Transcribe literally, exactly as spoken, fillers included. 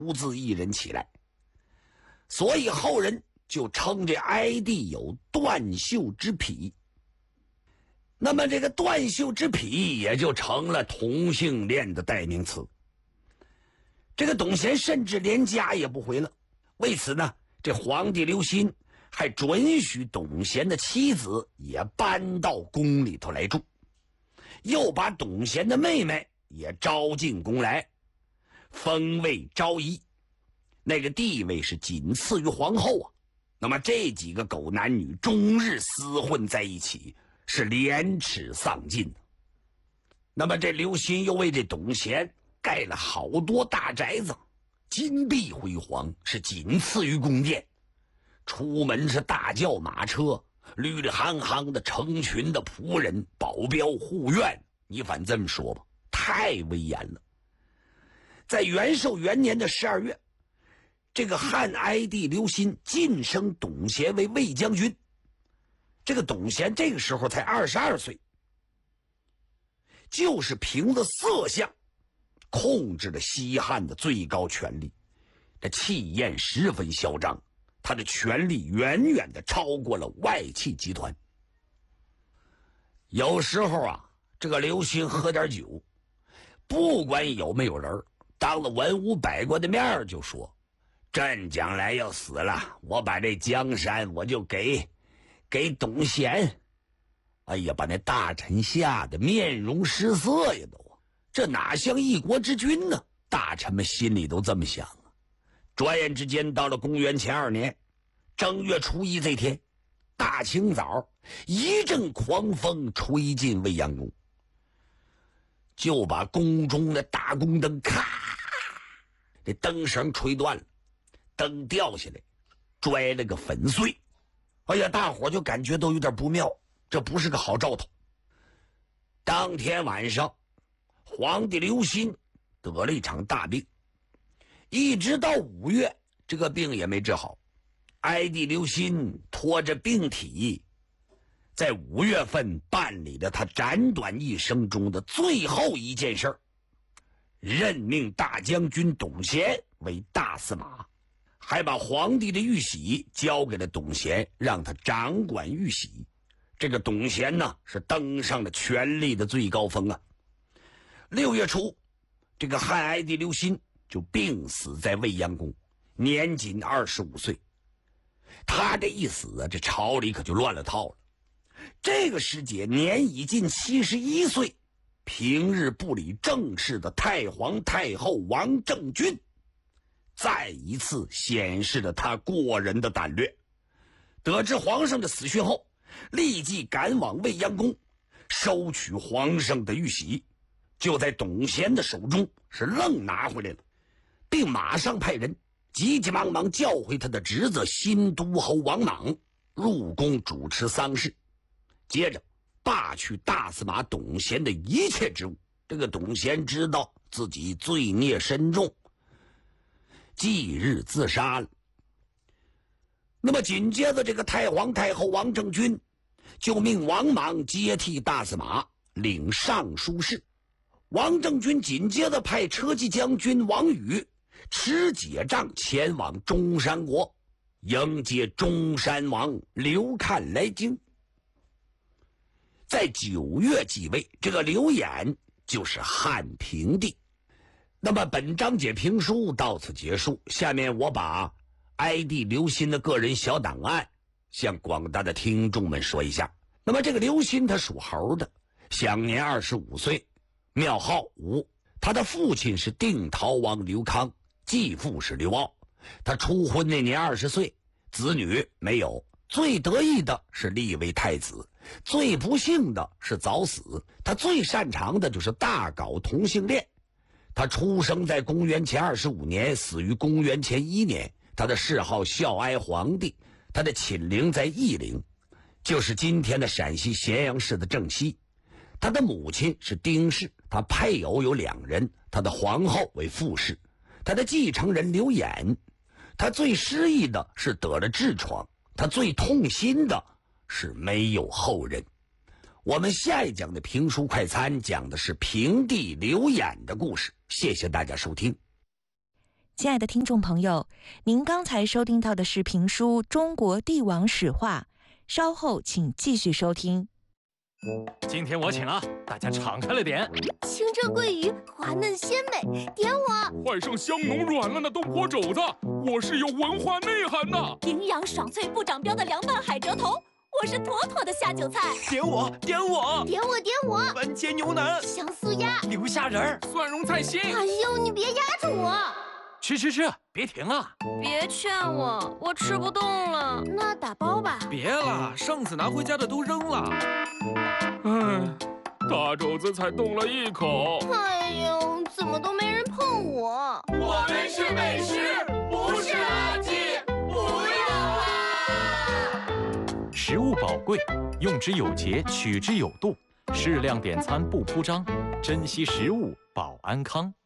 独自一人起来，所以后人就称这哀帝有断袖之癖。那么这个断袖之癖也就成了同性恋的代名词。这个董贤甚至连家也不回了，为此呢，这皇帝刘歆还准许董贤的妻子也搬到宫里头来住，又把董贤的妹妹也招进宫来，封为昭仪，那个地位是仅次于皇后啊。那么这几个狗男女终日厮混在一起，是廉耻丧尽。那么这刘歆又为这董贤盖了好多大宅子，金碧辉煌，是仅次于宫殿。出门是大轿马车，绿绿夯夯的成群的仆人保镖护院，你反这么说吧，太威严了。在元寿元年的十二月，这个汉哀帝刘歆晋升董贤为卫将军。这个董贤这个时候才二十二岁，就是凭着色相控制了西汉的最高权力，这气焰十分嚣张，他的权力远远的超过了外戚集团。有时候啊，这个刘歆喝点酒，不管有没有人，当了文武百官的面就说，朕将来要死了，我把这江山我就给给董贤。哎呀，把那大臣吓得面容失色呀，都这哪像一国之君呢？大臣们心里都这么想啊。转眼之间到了公元前二年正月初一这天，大清早一阵狂风吹进未央宫，就把宫中的大宫灯咔，这灯绳吹断了，灯掉下来，摔了个粉碎。哎呀，大伙就感觉都有点不妙，这不是个好兆头。当天晚上，皇帝刘歆得了一场大病，一直到五月，这个病也没治好。哀帝刘歆拖着病体，在五月份办理了他斩短一生中的最后一件事，任命大将军董贤为大司马，还把皇帝的玉玺交给了董贤，让他掌管玉玺。这个董贤呢，是登上了权力的最高峰啊。六月初，这个汉哀帝刘歆就病死在未央宫，年仅二十五岁。他这一死啊，这朝里可就乱了套了。这个时节年已近七十一岁，平日不理政事的太皇太后王政君，再一次显示了他过人的胆略。得知皇上的死讯后，立即赶往未央宫，收取皇上的玉玺，就在董贤的手中是愣拿回来了，并马上派人急急忙忙叫回他的侄子新都侯王莽入宫主持丧事，接着罢去大司马董贤的一切职务。这个董贤知道自己罪孽深重，即日自杀了。那么紧接着，这个太皇太后王政君就命王莽接替大司马，领尚书事。王政君紧接着派车骑将军王宇持解杖前往中山国，迎接中山王刘看来京。在九月继位，这个刘演就是汉平帝。那么本章节评书到此结束，下面我把哀帝刘歆的个人小档案向广大的听众们说一下。那么这个刘歆他属猴的，享年二十五岁，庙号吴。他的父亲是定陶王刘康，继父是刘骜。他初婚那年二十岁，子女没有。最得意的是立为太子，最不幸的是早死。他最擅长的就是大搞同性恋。他出生在公元前二十五年，死于公元前一年。他的谥号孝哀皇帝，他的寝陵在义陵，就是今天的陕西咸阳市的正西。他的母亲是丁氏，他配偶有两人，他的皇后为傅氏，他的继承人刘演。他最失意的是得了痔疮，他最痛心的是没有后人。我们下一讲的评书快餐讲的是平帝刘演的故事，谢谢大家收听。 亲爱的听众朋友，您刚才收听到的是评书《中国帝王史话》，稍后请继续收听。 今天我请啊，大家敞开了点。 清蒸桂鱼滑嫩鲜美，点我； 换上香浓软烂的东坡肘子，我是有文化内涵的。 营养爽脆不长膘的凉拌海蜇头，我是妥妥的下酒菜。 点我，点我， 点我，点我！ 番茄牛腩、 香酥鸭、 牛虾仁儿、 蒜蓉菜心。 哎呦，你别压着我！ 吃吃吃，别停啊！ 别劝我，我吃不动了。 那打包吧。 别了，上次拿回家的都扔了。 唉，大肘子才动了一口。 哎呦，怎么都没人碰我？ 我们是美食，不是垃圾，不要啦！ 食物宝贵，用之有节，取之有度，适量点餐不铺张，珍惜食物保安康。